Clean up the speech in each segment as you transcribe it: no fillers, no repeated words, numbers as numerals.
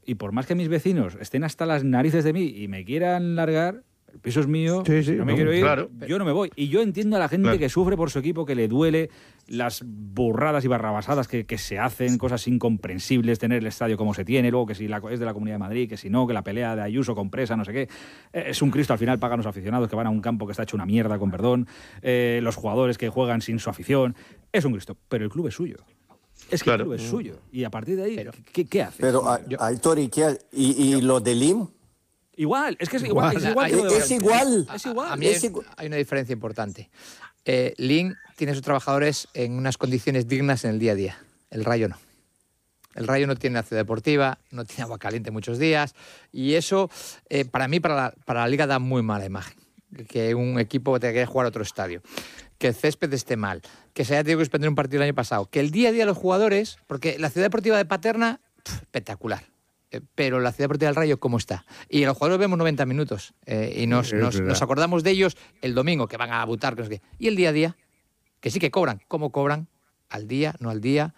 y por más que mis vecinos estén hasta las narices de mí y me quieran largar, el piso es mío, no me quiero ir, yo no me voy. Y yo entiendo a la gente que sufre por su equipo, que le duele las burradas y barrabasadas que se hacen, cosas incomprensibles, tener el estadio como se tiene, luego que si es de la Comunidad de Madrid, que si no, que la pelea de Ayuso con Presa, no sé qué. Es un Cristo, al final pagan los aficionados que van a un campo que está hecho una mierda, con perdón, los jugadores que juegan sin su afición. Es un Cristo, pero el club es suyo. Es que el club es suyo. Y a partir de ahí, ¿qué hace? Pero, Aitor, ¿y lo de Lim? Igual, es que es igual. Es igual. A mí hay una diferencia importante. Lin tiene a sus trabajadores en unas condiciones dignas en el día a día. El Rayo no. El Rayo no tiene la ciudad deportiva, no tiene agua caliente muchos días. Y eso, para mí, para la Liga da muy mala imagen. Que un equipo te quiera jugar a otro estadio. Que el césped esté mal. Que se haya tenido que suspender un partido el año pasado. Que el día a día de los jugadores, porque la ciudad deportiva de Paterna, espectacular. Pero la ciudad deportiva del Rayo, ¿cómo está? Y los jugadores vemos 90 minutos y nos acordamos de ellos el domingo, que van a butar, que no sé qué. Y el día a día, que sí que cobran. ¿Cómo cobran? ¿Al día? ¿No al día?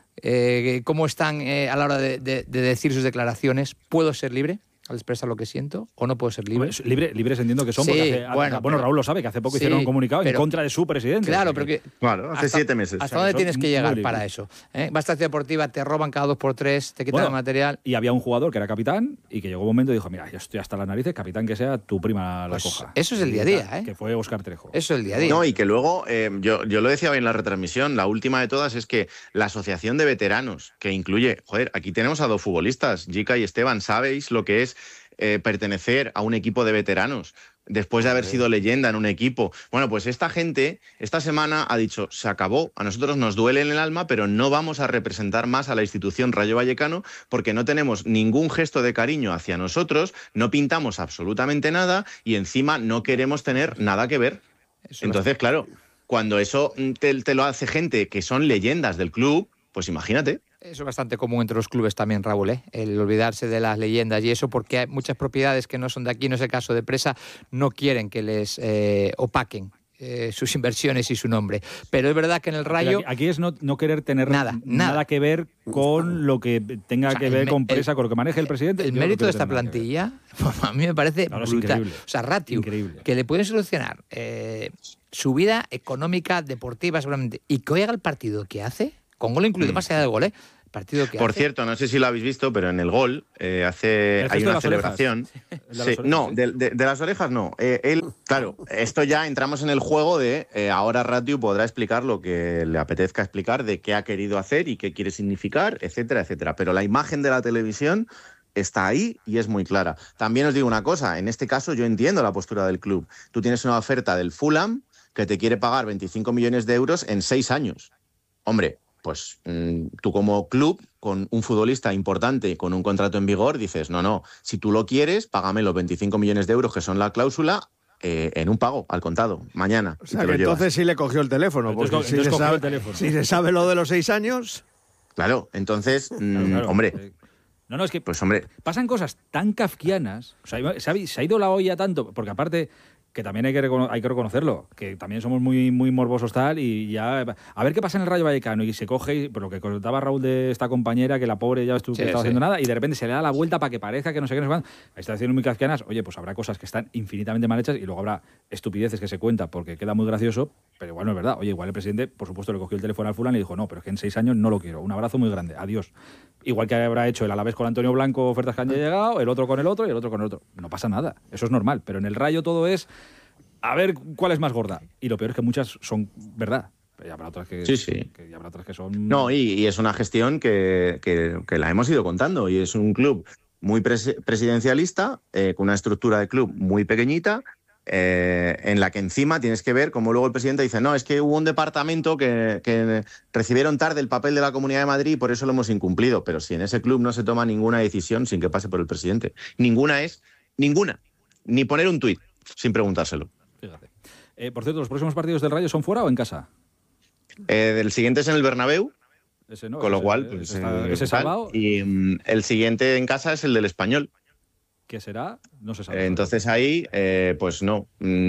¿Cómo están a la hora de decir sus declaraciones? ¿Puedo ser libre al expresar lo que siento o no puedo ser libre? Libres entiendo que son, porque Raúl lo sabe, que hace poco hicieron un comunicado en contra de su presidente. Claro, pero hace 7 meses. ¿Hasta dónde tienes que llegar para eso? Vas a la ciudad deportiva, te roban cada 2x3, te quitan el material. Y había un jugador que era capitán y que llegó un momento y dijo, mira, yo estoy hasta las narices, capitán que sea, tu prima la coja. Eso es el día a día, que fue Óscar Trejo. Eso es el día a día. No, y que luego, yo lo decía hoy en la retransmisión, la última de todas es que la asociación de veteranos, que incluye, aquí tenemos a 2 futbolistas, Jica y Esteban, sabéis lo que es pertenecer a un equipo de veteranos después de haber sido leyenda en un equipo. Bueno, pues esta gente esta semana ha dicho, se acabó, a nosotros nos duele en el alma, pero no vamos a representar más a la institución Rayo Vallecano porque no tenemos ningún gesto de cariño hacia nosotros, no pintamos absolutamente nada y encima no queremos tener nada que ver. Entonces, claro, cuando eso te lo hace gente que son leyendas del club, pues imagínate. Eso es bastante común entre los clubes también, Raúl, el olvidarse de las leyendas y eso, porque hay muchas propiedades que no son de aquí, no es el caso de Presa, no quieren que les opaquen sus inversiones y su nombre. Pero es verdad que en el Rayo... Aquí es no querer tener nada que ver con lo que tenga que ver con Presa, con lo que maneje el presidente. El mérito de esta plantilla, a mí me parece brutal. O sea, Ratio, que le pueden solucionar su vida económica, deportiva seguramente, y que oiga el partido que hace, con gol incluido, más allá del gol, partido que Por hace. cierto, no sé si lo habéis visto, pero en el gol hay una celebración. De las orejas no. Claro, esto ya entramos en el juego de ahora Ratio podrá explicar lo que le apetezca explicar, de qué ha querido hacer y qué quiere significar, etcétera, etcétera. Pero la imagen de la televisión está ahí y es muy clara. También os digo una cosa, en este caso yo entiendo la postura del club. Tú tienes una oferta del Fulham que te quiere pagar 25 millones de euros en 6 años. Hombre, pues tú como club, con un futbolista importante, con un contrato en vigor, dices, no, si tú lo quieres, págame los 25 millones de euros que son la cláusula en un pago, al contado, mañana. O sea, que entonces sí le cogió el teléfono, porque si se sabe lo de los 6 años... Claro, entonces, hombre... No, es que pues, hombre, pasan cosas tan kafkianas, o sea, se ha ido la olla tanto, porque aparte... que también hay que reconocerlo, que también somos muy, muy morbosos tal, y ya a ver qué pasa en el Rayo Vallecano, y se coge, por lo que contaba Raúl de esta compañera, que la pobre ya estuvo estaba haciendo nada, y de repente se le da la vuelta para que parezca que no sé qué, no sé cuándo. Está haciendo muy kafkianas, oye, pues habrá cosas que están infinitamente mal hechas, y luego habrá estupideces que se cuentan porque queda muy gracioso, pero igual no es verdad. Oye, igual el presidente, por supuesto, le cogió el teléfono al fulano y dijo, no, pero es que en 6 años no lo quiero, un abrazo muy grande, adiós. Igual que habrá hecho el Alavés con Antonio Blanco, ofertas que han llegado, el otro con el otro y el otro con el otro. No pasa nada, eso es normal, pero en el Rayo todo es a ver cuál es más gorda. Y lo peor es que muchas son verdad. Y habrá otras que, que habrá otras que son... No, y es una gestión que la hemos ido contando. Y es un club muy presidencialista, con una estructura de club muy pequeñita, en la que encima tienes que ver cómo luego el presidente dice, no, es que hubo un departamento que recibieron tarde el papel de la Comunidad de Madrid y por eso lo hemos incumplido. Pero si en ese club no se toma ninguna decisión sin que pase por el presidente. Ninguna. Ni poner un tuit sin preguntárselo. Fíjate. Por cierto, ¿los próximos partidos del Rayo son fuera o en casa? El siguiente es en el Bernabéu, ese no, con lo cual... Pues, ese salvado. Y el siguiente en casa es el del Español. ¿Qué será? No se sabe. Entonces ahí, pues no...